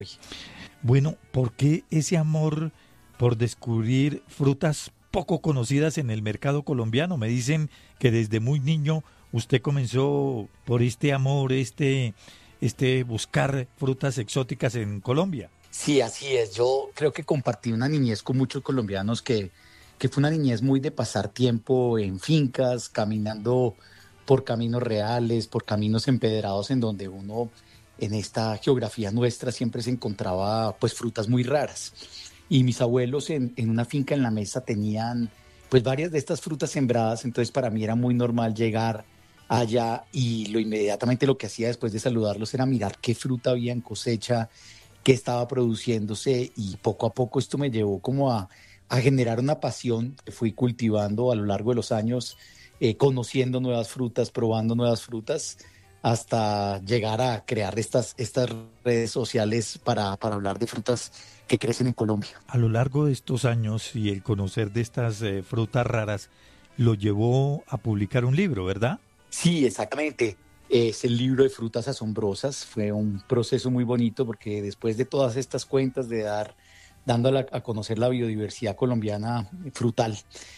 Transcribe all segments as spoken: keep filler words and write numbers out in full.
Bueno, ¿por qué ese amor por descubrir frutas poco conocidas en el mercado colombiano? Me dicen que desde muy niño usted comenzó por este amor, este, este buscar frutas exóticas en Colombia. Sí, así es. Yo creo que compartí una niñez con muchos colombianos que, que fue una niñez muy de pasar tiempo en fincas, caminando por caminos reales, por caminos empedrados en donde uno en esta geografía nuestra siempre se encontraba pues frutas muy raras. Y mis abuelos en, en una finca en la mesa tenían pues varias de estas frutas sembradas, entonces para mí era muy normal llegar allá y lo inmediatamente lo que hacía después de saludarlos era mirar qué fruta había en cosecha, qué estaba produciéndose y poco a poco esto me llevó como a, a generar una pasión que fui cultivando a lo largo de los años, eh, conociendo nuevas frutas, probando nuevas frutas, hasta llegar a crear estas, estas redes sociales para, para hablar de frutas que crecen en Colombia. A lo largo de estos años y el conocer de estas eh, frutas raras lo llevó a publicar un libro, ¿verdad? Sí, exactamente. Es el libro de Frutas Asombrosas. Fue un proceso muy bonito porque después de todas estas cuentas de dar, dándola a conocer la biodiversidad colombiana frutal,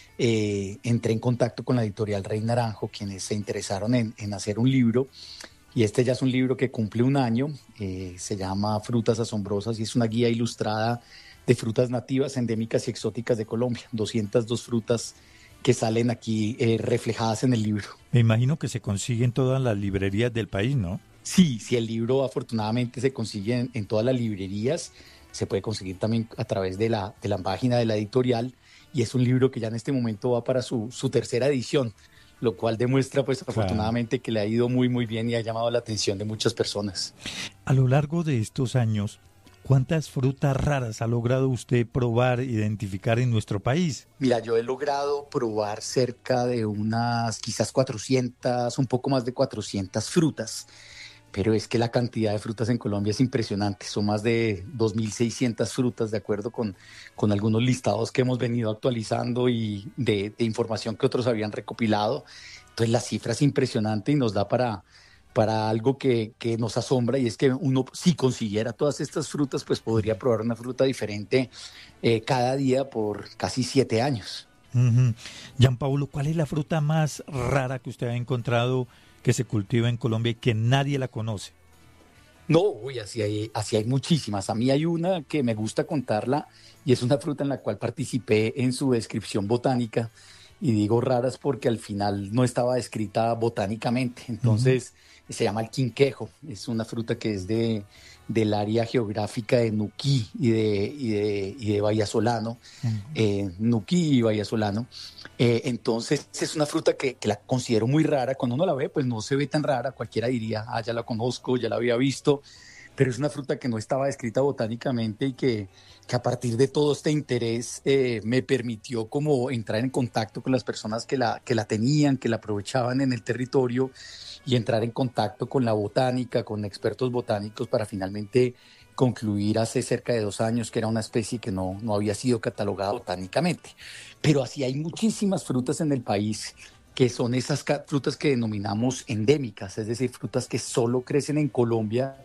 eh, entré en contacto con la editorial Rey Naranjo, quienes se interesaron en, en hacer un libro. Y este ya es un libro que cumple un año, eh, se llama Frutas Asombrosas y es una guía ilustrada de frutas nativas, endémicas y exóticas de Colombia. doscientas dos frutas que salen aquí eh, reflejadas en el libro. Me imagino que se consigue en todas las librerías del país, ¿no? Sí, sí, el libro afortunadamente se consigue en, en todas las librerías, se puede conseguir también a través de la, de la página de la editorial y es un libro que ya en este momento va para su, su tercera edición, lo cual demuestra pues Claro. afortunadamente que le ha ido muy muy bien y ha llamado la atención de muchas personas. A lo largo de estos años, ¿cuántas frutas raras ha logrado usted probar, identificar en nuestro país? Mira, yo he logrado probar cerca de unas quizás cuatrocientas, un poco más de cuatrocientas frutas. Pero es que la cantidad de frutas en Colombia es impresionante. Son más de dos mil seiscientas frutas, de acuerdo con, con algunos listados que hemos venido actualizando y de, de información que otros habían recopilado. Entonces la cifra es impresionante y nos da para, para algo que, que nos asombra y es que uno, si consiguiera todas estas frutas, pues podría probar una fruta diferente eh, cada día por casi siete años. Ujú. Gianpaulo, ¿cuál es la fruta más rara que usted ha encontrado que se cultiva en Colombia y que nadie la conoce? No, uy, así hay, así hay muchísimas. A mí hay una que me gusta contarla y es una fruta en la cual participé en su descripción botánica y digo raras porque al final no estaba descrita botánicamente. Ujú. Entonces se llama el quinquejo. Es una fruta que es de, del área geográfica de Nuquí y de, y de, y de Vallasolano, Ujú. eh, Nuquí y Vallasolano. Eh, entonces es una fruta que, que la considero muy rara. Cuando uno la ve, pues no se ve tan rara. Cualquiera diría, ah, ya la conozco, ya la había visto. Pero es una fruta que no estaba descrita botánicamente y que, que a partir de todo este interés eh, me permitió como entrar en contacto con las personas que la, que la tenían, que la aprovechaban en el territorio y entrar en contacto con la botánica, con expertos botánicos para finalmente concluir hace cerca de dos años que era una especie que no, no había sido catalogada botánicamente. Pero así hay muchísimas frutas en el país que son esas frutas que denominamos endémicas, es decir, frutas que solo crecen en Colombia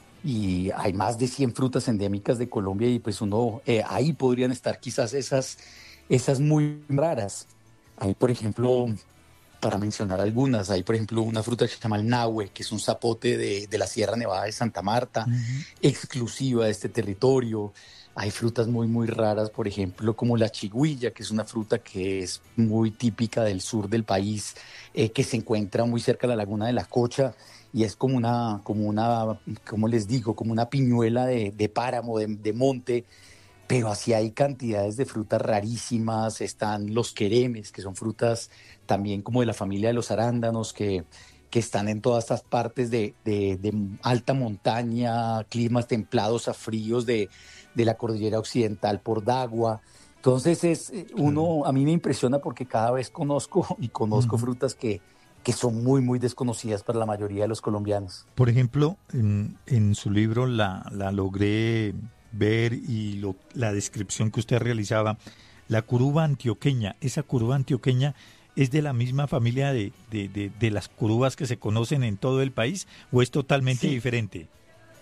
y hay más de cien frutas endémicas de Colombia y pues uno, eh, ahí podrían estar quizás esas, esas muy raras. Hay, por ejemplo, para mencionar algunas, hay, por ejemplo, una fruta que se llama el nahue, que es un zapote de, de la Sierra Nevada de Santa Marta, Ujú. exclusiva de este territorio. Hay frutas muy, muy raras, por ejemplo, como la chigüilla, que es una fruta que es muy típica del sur del país, eh, que se encuentra muy cerca de la laguna de la Cocha y es como una, como una, ¿cómo les digo? Como una piñuela de, de páramo, de, de monte, pero así hay cantidades de frutas rarísimas. Están los queremes, que son frutas también como de la familia de los arándanos, que, que están en todas estas partes de, de, de alta montaña, climas templados a fríos de, de la cordillera occidental por Dagua. Entonces es eh, Claro. uno, a mí me impresiona porque cada vez conozco y conozco Ujú. frutas que, que son muy, muy desconocidas para la mayoría de los colombianos. Por ejemplo, en, en su libro la, la logré ver y lo, la descripción que usted realizaba, la curuba antioqueña, esa curuba antioqueña es de la misma familia de, de, de, de las curubas que se conocen en todo el país o es totalmente Sí, diferente.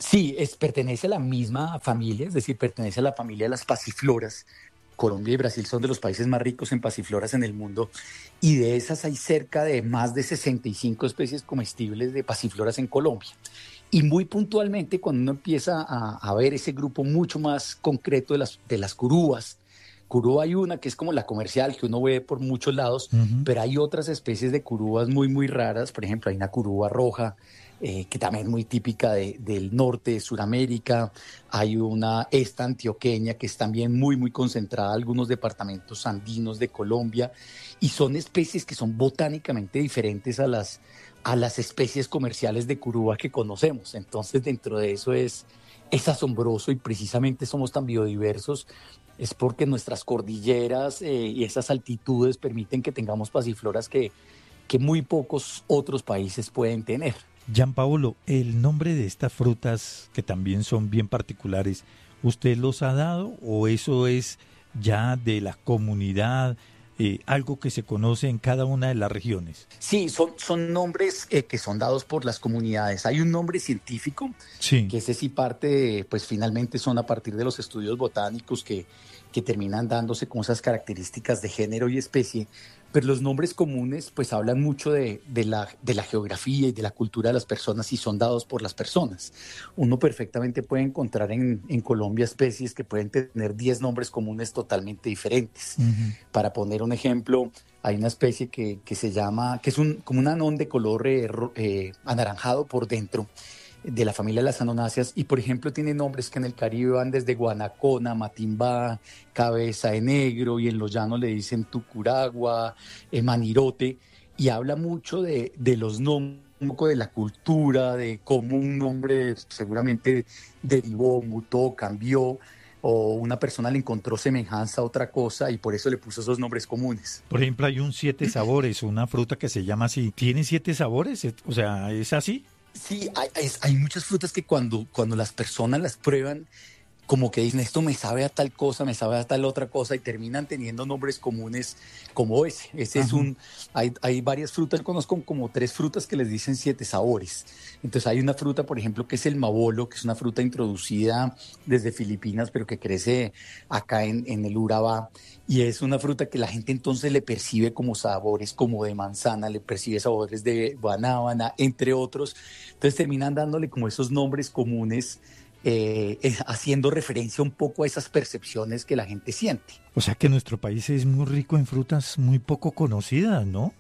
Sí, es, pertenece a la misma familia, es decir, pertenece a la familia de las pasifloras. Colombia y Brasil son de los países más ricos en pasifloras en el mundo y de esas hay cerca de más de sesenta y cinco especies comestibles de pasifloras en Colombia. Y muy puntualmente, cuando uno empieza a, a ver ese grupo mucho más concreto de las, de las curúas, curúa hay una que es como la comercial, que uno ve por muchos lados, Ujú. pero hay otras especies de curúas muy, muy raras. Por ejemplo, hay una curúa roja, eh, que también es muy típica de, del norte de Sudamérica. Hay una esta antioqueña, que es también muy, muy concentrada en algunos departamentos andinos de Colombia. Y son especies que son botánicamente diferentes a las, a las especies comerciales de curúa que conocemos. Entonces, dentro de eso es, es asombroso y precisamente somos tan biodiversos es porque nuestras cordilleras eh, y esas altitudes permiten que tengamos pasifloras que, que muy pocos otros países pueden tener. Gianpaolo, el nombre de estas frutas que también son bien particulares, ¿usted los ha dado o eso es ya de la comunidad, eh, algo que se conoce en cada una de las regiones? Sí, son, son nombres eh, que son dados por las comunidades. Hay un nombre científico, Sí. que ese sí parte, de, pues finalmente son a partir de los estudios botánicos que, que terminan dándose con esas características de género y especie, pero los nombres comunes pues hablan mucho de, de, la, de la geografía y de la cultura de las personas y son dados por las personas. Uno perfectamente puede encontrar en, en Colombia especies que pueden tener diez nombres comunes totalmente diferentes. Ujú. Para poner un ejemplo, hay una especie que, que se llama, que es un, como un anón de color eh, eh, anaranjado por dentro, de la familia de las anonáceas, y por ejemplo tiene nombres que en el Caribe van desde Guanacona, Matimbá, Cabeza de Negro, y en los llanos le dicen Tucuragua, eh, Manirote, y habla mucho de, de los nombres, un poco de la cultura, de cómo un nombre seguramente derivó, mutó, cambió, o una persona le encontró semejanza a otra cosa y por eso le puso esos nombres comunes. Por ejemplo, hay un siete sabores, una fruta que se llama así. ¿Tiene siete sabores? O sea, ¿es así? Sí, hay, hay, hay muchas frutas que cuando, cuando las personas las prueban, como que dicen, esto me sabe a tal cosa, me sabe a tal otra cosa, y terminan teniendo nombres comunes como ese. Ese es Ajá. un, hay, hay varias frutas, conozco como tres frutas que les dicen siete sabores. Entonces hay una fruta, por ejemplo, que es el mabolo, que es una fruta introducida desde Filipinas, pero que crece acá en, en el Urabá, y es una fruta que la gente entonces le percibe como sabores como de manzana, le percibe sabores de guanábana, entre otros. Entonces terminan dándole como esos nombres comunes, eh, eh, haciendo referencia un poco a esas percepciones que la gente siente. O sea que nuestro país es muy rico en frutas muy poco conocidas, ¿no?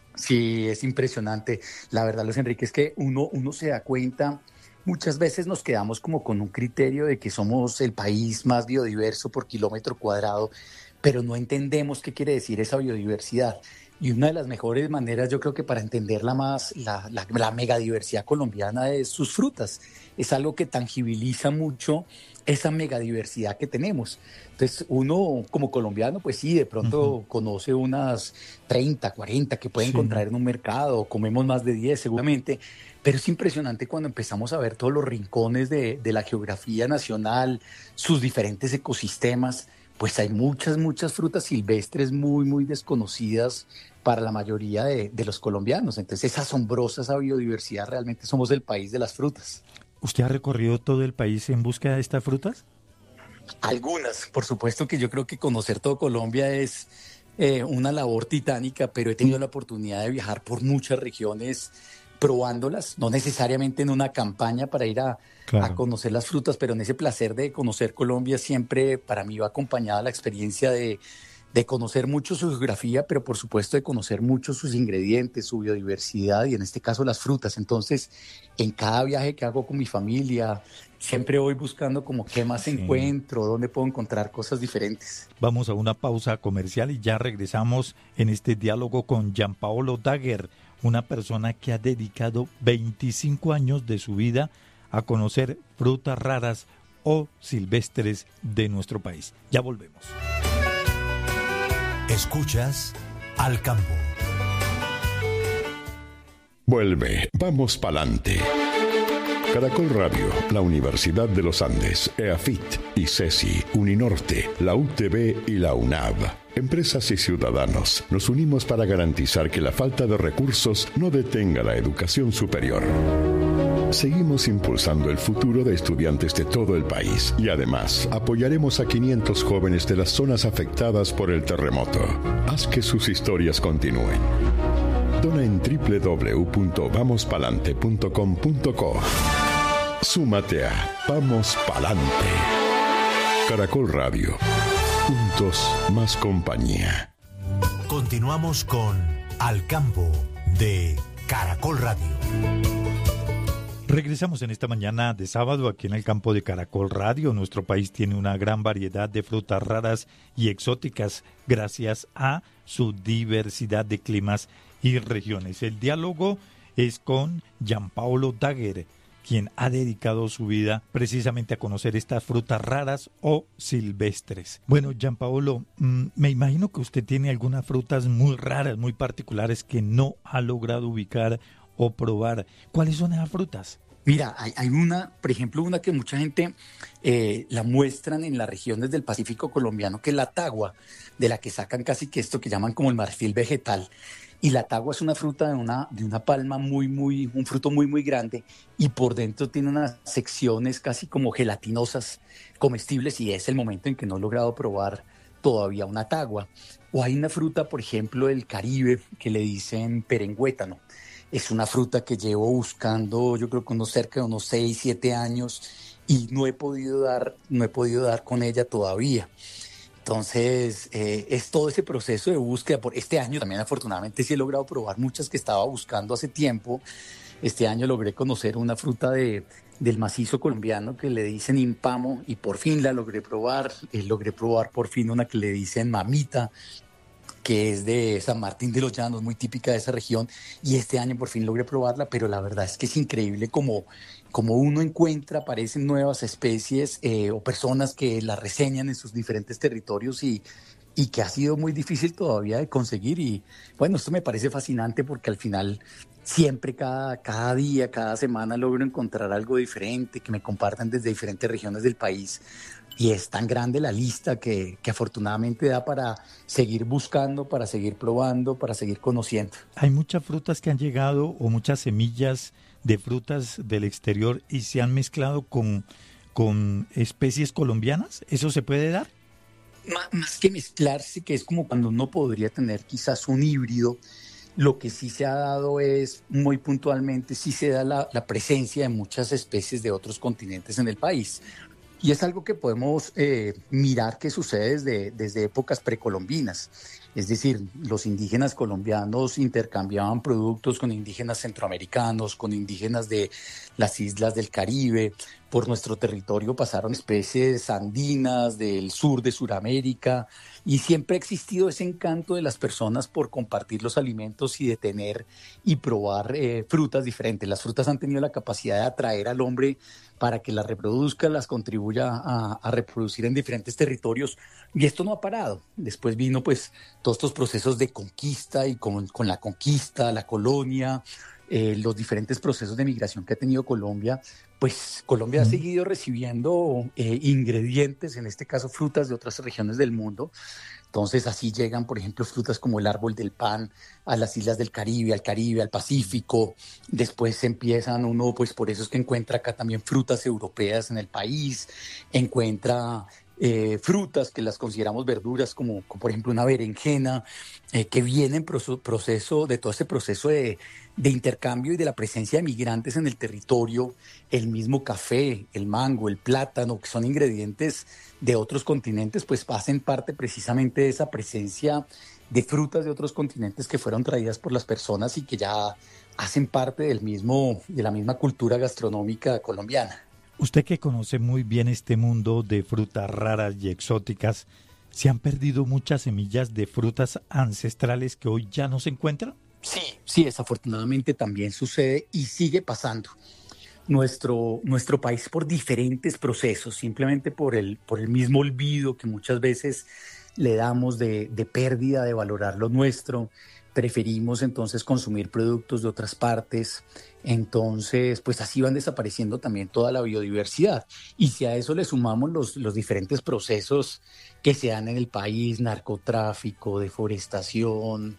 Sí, es impresionante. La verdad, Luis Enrique, es que uno, uno se da cuenta, muchas veces nos quedamos como con un criterio de que somos el país más biodiverso por kilómetro cuadrado, pero no entendemos qué quiere decir esa biodiversidad. Y una de las mejores maneras, yo creo que para entenderla más, la, la, la megadiversidad colombiana es sus frutas. Es algo que tangibiliza mucho esa megadiversidad que tenemos. Entonces, uno como colombiano, pues sí, de pronto Ujú. conoce unas treinta, cuarenta que puede Sí. encontrar en un mercado, comemos más de diez seguramente, pero es impresionante cuando empezamos a ver todos los rincones de, de la geografía nacional, sus diferentes ecosistemas. Pues hay muchas, muchas frutas silvestres muy, muy desconocidas para la mayoría de, de los colombianos. Entonces es asombrosa esa biodiversidad, realmente somos el país de las frutas. ¿Usted ha recorrido todo el país en busca de estas frutas? Algunas, por supuesto que yo creo que conocer todo Colombia es eh, una labor titánica, pero he tenido la oportunidad de viajar por muchas regiones probándolas, no necesariamente en una campaña para ir a, a Claro. conocer las frutas, pero en ese placer de conocer Colombia siempre para mí va acompañada la experiencia de, de conocer mucho su geografía, pero por supuesto de conocer mucho sus ingredientes, su biodiversidad y en este caso las frutas. Entonces, en cada viaje que hago con mi familia, siempre voy buscando como qué más Sí. encuentro, dónde puedo encontrar cosas diferentes. Vamos a una pausa comercial y ya regresamos en este diálogo con Gianpaolo Daguer, una persona que ha dedicado veinticinco años de su vida a conocer frutas raras o silvestres de nuestro país. Ya volvemos. Escuchas Al Campo. Vuelve, vamos pa'lante. Caracol Radio, la Universidad de los Andes, EAFIT, ICESI, Uninorte, la U T B y la UNAV. Empresas y ciudadanos, nos unimos para garantizar que la falta de recursos no detenga la educación superior. Seguimos impulsando el futuro de estudiantes de todo el país y además apoyaremos a quinientos jóvenes de las zonas afectadas por el terremoto. Haz que sus historias continúen. Dona en doble u doble u doble u punto vamos palante punto com punto co. Súmate a Vamos Palante. Caracol Radio. Juntos más compañía. Continuamos con Al Campo de Caracol Radio. Regresamos en esta mañana de sábado aquí en el campo de Caracol Radio. Nuestro país tiene una gran variedad de frutas raras y exóticas gracias a su diversidad de climas y regiones. El diálogo es con Gianpaolo Daguerre, quien ha dedicado su vida precisamente a conocer estas frutas raras o silvestres. Bueno, Gianpaolo, mmm, me imagino que usted tiene algunas frutas muy raras, muy particulares que no ha logrado ubicar o probar. ¿Cuáles son esas frutas? Mira, hay, hay una, por ejemplo, una que mucha gente eh, la muestran en las regiones del Pacífico colombiano, que es la tagua, de la que sacan casi que esto que llaman como el marfil vegetal. Y la tagua es una fruta de una, de una palma muy, muy, un fruto muy, muy grande, y por dentro tiene unas secciones casi como gelatinosas, comestibles, y es el momento en que no he logrado probar todavía una tagua. O hay una fruta, por ejemplo, del Caribe, que le dicen perengüétano. Es una fruta que llevo buscando, yo creo que unos cerca de unos seis, siete años, y no he podido dar, no he podido dar con ella todavía. Entonces, eh, es todo ese proceso de búsqueda. Por este año también, afortunadamente, sí he logrado probar muchas que estaba buscando hace tiempo. Este año logré conocer una fruta de, del macizo colombiano que le dicen impamo, y por fin la logré probar. Eh, logré probar por fin una que le dicen mamita, que es de San Martín de los Llanos, muy típica de esa región, y este año por fin logré probarla, pero la verdad es que es increíble como, como uno encuentra, aparecen nuevas especies eh, o personas que la reseñan en sus diferentes territorios y, y que ha sido muy difícil todavía de conseguir. Y bueno, esto me parece fascinante porque al final siempre, cada, cada día, cada semana logro encontrar algo diferente, que me compartan desde diferentes regiones del país. Y es tan grande la lista que, que afortunadamente da para seguir buscando, para seguir probando, para seguir conociendo. Hay muchas frutas que han llegado o muchas semillas de frutas del exterior y se han mezclado con, con especies colombianas. ¿Eso se puede dar? Más, más que mezclarse, que es como cuando uno podría tener quizás un híbrido, lo que sí se ha dado es, muy puntualmente, sí se da la, la presencia de muchas especies de otros continentes en el país. Y es algo que podemos eh, mirar que sucede desde, desde épocas precolombinas. Es decir, los indígenas colombianos intercambiaban productos con indígenas centroamericanos, con indígenas de las islas del Caribe. Por nuestro territorio pasaron especies andinas del sur de Sudamérica, y siempre ha existido ese encanto de las personas por compartir los alimentos y de tener y probar eh, frutas diferentes. Las frutas han tenido la capacidad de atraer al hombre para que las reproduzca, las contribuya a, a reproducir en diferentes territorios, y esto no ha parado. Después vino pues todos estos procesos de conquista, y con, con la conquista, la colonia, eh, los diferentes procesos de migración que ha tenido Colombia, pues Colombia ha seguido recibiendo eh, ingredientes, en este caso frutas de otras regiones del mundo. Entonces así llegan, por ejemplo, frutas como el árbol del pan a las islas del Caribe, al Caribe, al Pacífico. Después empiezan uno, pues por eso es que encuentra acá también frutas europeas en el país, encuentra eh, frutas que las consideramos verduras, como, como por ejemplo una berenjena, eh, que viene en proceso, proceso de todo este proceso de, de intercambio y de la presencia de migrantes en el territorio. El mismo café, el mango, el plátano, que son ingredientes de otros continentes, pues hacen parte precisamente de esa presencia de frutas de otros continentes que fueron traídas por las personas y que ya hacen parte del mismo, de la misma cultura gastronómica colombiana. Usted que conoce muy bien este mundo de frutas raras y exóticas, ¿se han perdido muchas semillas de frutas ancestrales que hoy ya no se encuentran? Sí, sí, desafortunadamente también sucede y sigue pasando. Nuestro, nuestro país, por diferentes procesos, simplemente por el, por el mismo olvido que muchas veces le damos de, de pérdida de valorar lo nuestro, preferimos entonces consumir productos de otras partes, Entonces, pues así van desapareciendo también toda la biodiversidad. Y si a eso le sumamos los, los diferentes procesos que se dan en el país, narcotráfico, deforestación,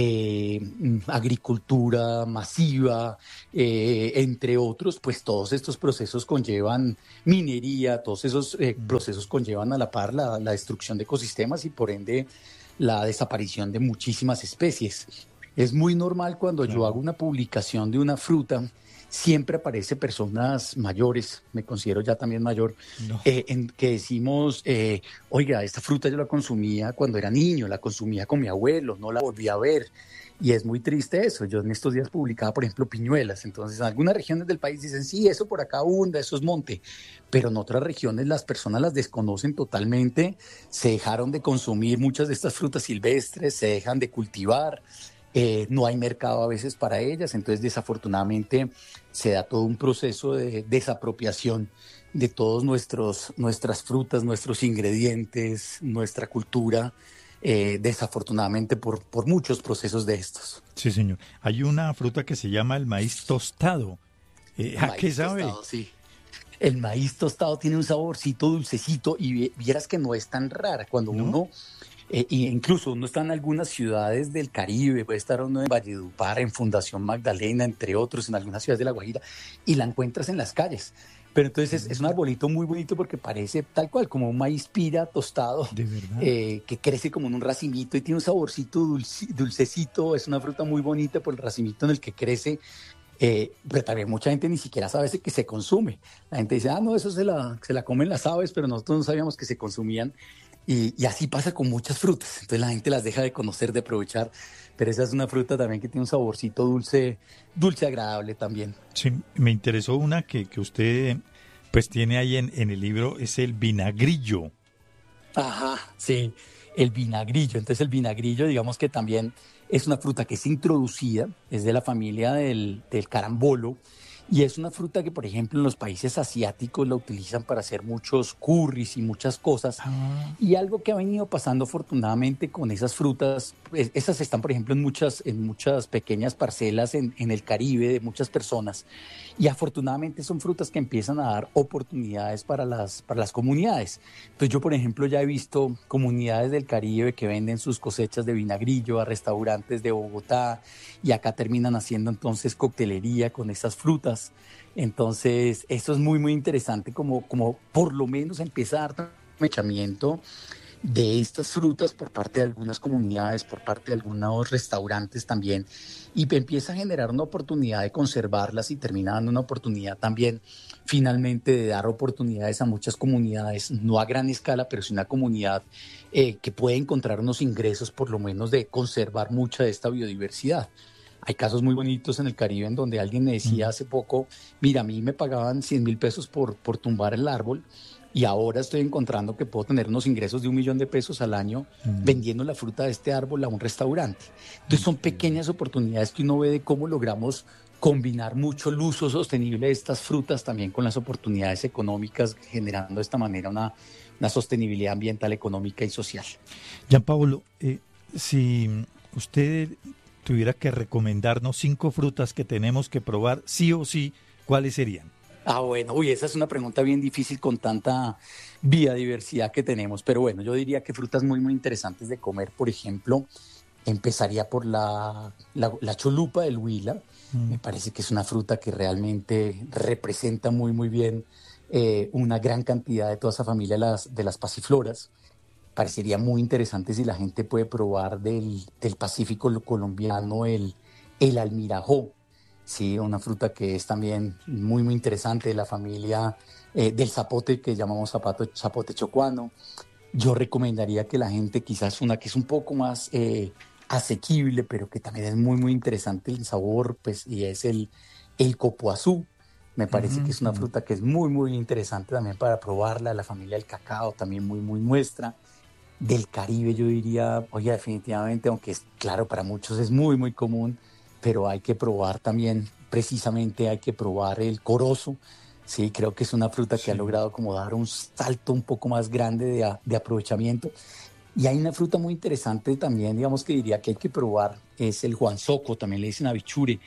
eh, agricultura masiva, eh, entre otros, pues todos estos procesos conllevan minería, todos esos eh, procesos conllevan a la par la, la destrucción de ecosistemas y por ende la desaparición de muchísimas especies. Es muy normal cuando yo hago una publicación de una fruta, siempre aparece personas mayores, me considero ya también mayor, no. eh, en que decimos, eh, oiga, esta fruta yo la consumía cuando era niño, la consumía con mi abuelo, no la volví a ver. Y es muy triste eso. Yo en estos días publicaba, por ejemplo, piñuelas. Entonces, en algunas regiones del país dicen, sí, eso por acá abunda, eso es monte. Pero en otras regiones las personas las desconocen totalmente, se dejaron de consumir muchas de estas frutas silvestres, se dejan de cultivar. Eh, no hay mercado a veces para ellas, entonces desafortunadamente se da todo un proceso de desapropiación de todos nuestros nuestras frutas, nuestros ingredientes, nuestra cultura, eh, desafortunadamente por, por muchos procesos de estos. Sí, señor. Hay una fruta que se llama el maíz tostado. Eh, ¿A qué sabe? Tostado, sí. El maíz tostado tiene un saborcito dulcecito y vieras que no es tan rara cuando ¿no? uno... Eh, incluso uno está en algunas ciudades del Caribe, puede estar uno en Valledupar, en Fundación Magdalena, entre otros, en algunas ciudades de La Guajira, y la encuentras en las calles. Pero entonces es, es un arbolito muy bonito porque parece tal cual, como un maíz pira tostado, ¿de verdad? Eh, que crece como en un racimito y tiene un saborcito dulce, dulcecito, es una fruta muy bonita por el racimito en el que crece. Eh, pero también mucha gente ni siquiera sabe que se consume. La gente dice, ah, no, eso se la, se la comen las aves, pero nosotros no sabíamos que se consumían. Y, y así pasa con muchas frutas. Entonces la gente las deja de conocer, de aprovechar. Pero esa es una fruta también que tiene un saborcito dulce, dulce agradable también. Sí, me interesó una que, que usted pues tiene ahí en, en el libro, es el vinagrillo. Ajá, sí, el vinagrillo. Entonces el vinagrillo, digamos que también es una fruta que es introducida, es de la familia del, del carambolo. Y es una fruta que, por ejemplo, en los países asiáticos la utilizan para hacer muchos curries y muchas cosas. Ah. Y algo que ha venido pasando afortunadamente con esas frutas, esas están, por ejemplo, en muchas, en muchas pequeñas parcelas en, en el Caribe de muchas personas. Y afortunadamente son frutas que empiezan a dar oportunidades para las, para las comunidades. Entonces yo, por ejemplo, ya he visto comunidades del Caribe que venden sus cosechas de vinagrillo a restaurantes de Bogotá y acá terminan haciendo entonces coctelería con esas frutas. Entonces, eso es muy, muy interesante, como, como por lo menos empieza a dar aprovechamiento de estas frutas por parte de algunas comunidades, por parte de algunos restaurantes también, y empieza a generar una oportunidad de conservarlas y termina dando una oportunidad también, finalmente, de dar oportunidades a muchas comunidades, no a gran escala, pero sí una comunidad eh, que puede encontrar unos ingresos, por lo menos, de conservar mucha de esta biodiversidad. Hay casos muy bonitos en el Caribe en donde alguien me decía hace poco, mira, a mí me pagaban cien mil pesos por, por tumbar el árbol y ahora estoy encontrando que puedo tener unos ingresos de un millón de pesos al año mm. vendiendo la fruta de este árbol a un restaurante. Entonces son pequeñas oportunidades que uno ve de cómo logramos combinar mucho el uso sostenible de estas frutas también con las oportunidades económicas, generando de esta manera una, una sostenibilidad ambiental, económica y social. Gianpaolo, eh, si usted tuviera que recomendarnos cinco frutas que tenemos que probar sí o sí, ¿cuáles serían? Ah, bueno, uy, esa es una pregunta bien difícil con tanta biodiversidad que tenemos, pero bueno, yo diría que frutas muy, muy interesantes de comer, por ejemplo, empezaría por la, la, la cholupa del Huila, mm. me parece que es una fruta que realmente representa muy, muy bien eh, una gran cantidad de toda esa familia de las, de las pasifloras. Parecería muy interesante si la gente puede probar del, del Pacífico colombiano el, el almirajó, ¿sí? Una fruta que es también muy, muy interesante de la familia eh, del zapote, que llamamos zapato, zapote chocuano. Yo recomendaría que la gente, quizás una que es un poco más eh, asequible, pero que también es muy, muy interesante el sabor, pues, y es el, el copoazú. Me parece uh-huh. que es una fruta que es muy, muy interesante también para probarla. La familia del cacao también muy, muy nuestra. Del Caribe yo diría, oye, definitivamente, aunque es claro, para muchos es muy, muy común, pero hay que probar también, precisamente hay que probar el corozo. Sí, creo que es una fruta que sí. ha logrado como dar un salto un poco más grande de, de aprovechamiento. Y hay una fruta muy interesante también, digamos que diría que hay que probar, es el juanzoco, también le dicen abichure,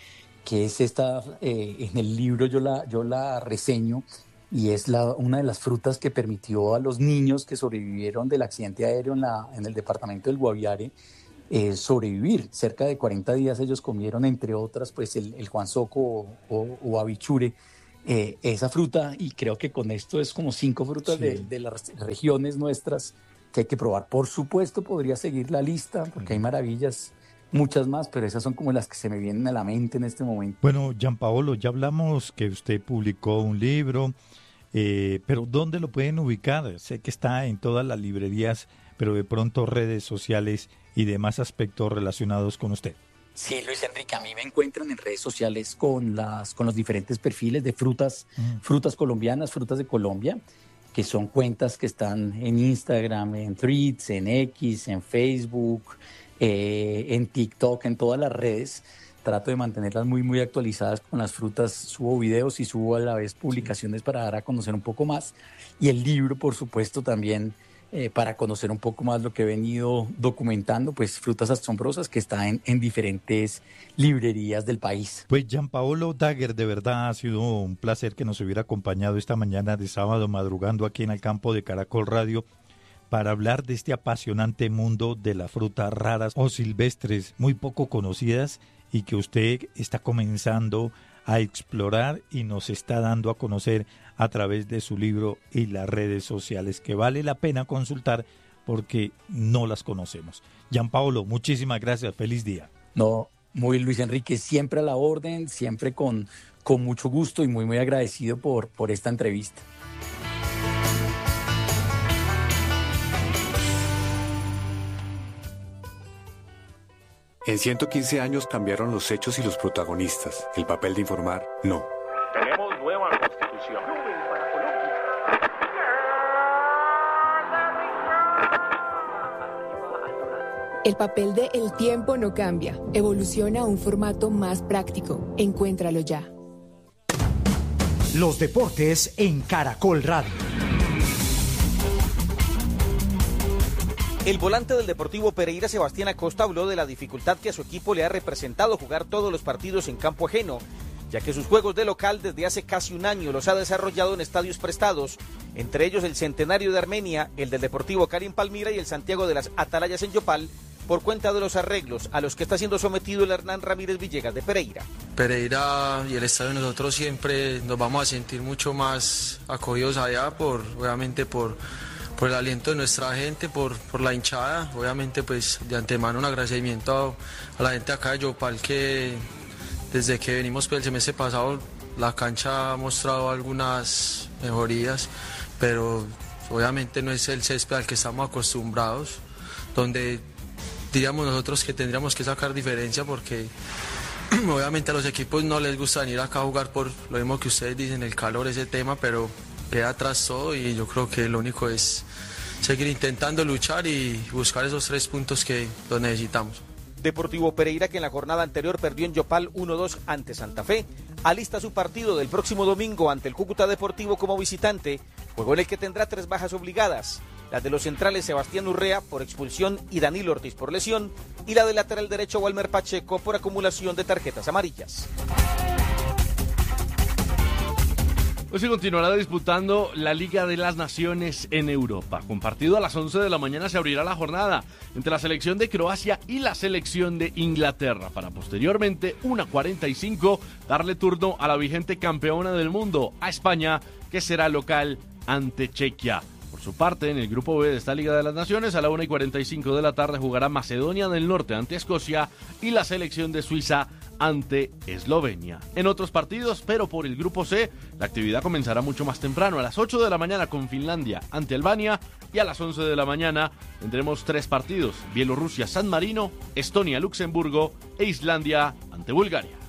que es esta, eh, en el libro yo la, yo la reseño, y es la, una de las frutas que permitió a los niños que sobrevivieron del accidente aéreo en, la, en el departamento del Guaviare eh, sobrevivir. Cerca de cuarenta días ellos comieron, entre otras, pues el, el juanzoco o, o, o habichuere, eh, esa fruta, y creo que con esto es como cinco frutas sí. de, de las regiones nuestras que hay que probar. Por supuesto, podría seguir la lista, porque hay maravillas, muchas más, pero esas son como las que se me vienen a la mente en este momento. Bueno, Gianpaolo, ya hablamos que usted publicó un libro, eh, pero ¿dónde lo pueden ubicar? Sé que está en todas las librerías, pero de pronto redes sociales y demás aspectos relacionados con usted. Sí, Luis Enrique, a mí me encuentran en redes sociales con, las, con los diferentes perfiles de frutas, mm. frutas colombianas, frutas de Colombia, que son cuentas que están en Instagram, en Threads, en X, en Facebook, eh, en TikTok, en todas las redes. Trato de mantenerlas muy, muy actualizadas con las frutas. Subo videos y subo a la vez publicaciones para dar a conocer un poco más. Y el libro, por supuesto, también eh, para conocer un poco más lo que he venido documentando, pues Frutas Asombrosas, que está en, en diferentes librerías del país. Pues Gianpaolo Daguer, de verdad ha sido un placer que nos hubiera acompañado esta mañana de sábado madrugando aquí en el campo de Caracol Radio para hablar de este apasionante mundo de las frutas raras o silvestres, muy poco conocidas y que usted está comenzando a explorar y nos está dando a conocer a través de su libro y las redes sociales, que vale la pena consultar porque no las conocemos. Gianpaolo, muchísimas gracias, feliz día. No, muy Luis Enrique, siempre a la orden, siempre con, con mucho gusto y muy muy agradecido por, por esta entrevista. En ciento quince años cambiaron los hechos y los protagonistas. El papel de informar, no. Tenemos nueva constitución. El papel de El Tiempo no cambia. Evoluciona a un formato más práctico. Encuéntralo ya. Los deportes en Caracol Radio. El volante del Deportivo Pereira, Sebastián Acosta, habló de la dificultad que a su equipo le ha representado jugar todos los partidos en campo ajeno, ya que sus juegos de local desde hace casi un año los ha desarrollado en estadios prestados, entre ellos el Centenario de Armenia, el del Deportivo Cali en Palmira y el Santiago de las Atalayas en Yopal, por cuenta de los arreglos a los que está siendo sometido el Hernán Ramírez Villegas de Pereira. Pereira y el estadio, nosotros siempre nos vamos a sentir mucho más acogidos allá, por obviamente por... por el aliento de nuestra gente, por, por la hinchada. Obviamente, pues de antemano un agradecimiento a, a la gente acá de Yopal, que desde que venimos pues, el semestre pasado la cancha ha mostrado algunas mejorías, pero obviamente no es el césped al que estamos acostumbrados, donde diríamos nosotros que tendríamos que sacar diferencia, porque obviamente a los equipos no les gusta venir acá a jugar por lo mismo que ustedes dicen, el calor, ese tema, pero queda atrás todo y yo creo que lo único es seguir intentando luchar y buscar esos tres puntos que los necesitamos. Deportivo Pereira, que en la jornada anterior perdió en Yopal uno dos ante Santa Fe, alista su partido del próximo domingo ante el Cúcuta Deportivo como visitante, juego en el que tendrá tres bajas obligadas, las de los centrales Sebastián Urrea por expulsión y Danilo Ortiz por lesión, y la del lateral derecho Walmer Pacheco por acumulación de tarjetas amarillas. Hoy se continuará disputando la Liga de las Naciones en Europa. Con partido a las once de la mañana se abrirá la jornada entre la selección de Croacia y la selección de Inglaterra, para posteriormente, una cuarenta y cinco, darle turno a la vigente campeona del mundo, a España, que será local ante Chequia. Por su parte, en el grupo B de esta Liga de las Naciones, a la una y cuarenta y cinco de la tarde jugará Macedonia del Norte ante Escocia y la selección de Suiza ante Eslovenia. En otros partidos, pero por el grupo C, la actividad comenzará mucho más temprano, a las ocho de la mañana con Finlandia ante Albania, y a las once de la mañana tendremos tres partidos: Bielorrusia, San Marino, Estonia, Luxemburgo e Islandia ante Bulgaria.